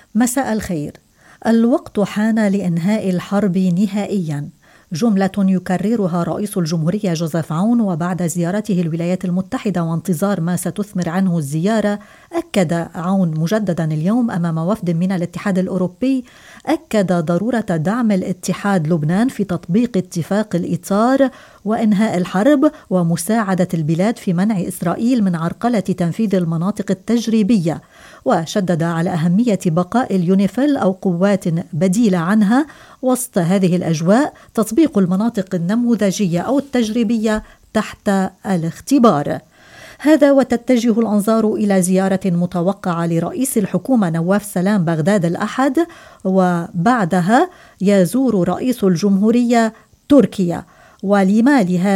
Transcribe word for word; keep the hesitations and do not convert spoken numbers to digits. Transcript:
مساء الخير. الوقت حان لإنهاء الحرب نهائياً، جملة يكررها رئيس الجمهورية جوزيف عون وبعد زيارته الولايات المتحدة وانتظار ما ستثمر عنه الزيارة. أكد عون مجددا اليوم أمام وفد من الاتحاد الأوروبي أكد ضرورة دعم الاتحاد لبنان في تطبيق اتفاق الإطار وإنهاء الحرب ومساعدة البلاد في منع إسرائيل من عرقلة تنفيذ المناطق التجريبية، وشدد على أهمية بقاء اليونيفيل أو قوات بديلة عنها وسط هذه الأجواء، تطبيق المناطق النموذجية أو التجريبية تحت الاختبار. هذا وتتجه الأنظار إلى زيارة متوقعة لرئيس الحكومة نواف سلام بغداد الأحد، وبعدها يزور رئيس الجمهورية تركيا. ولما لهذا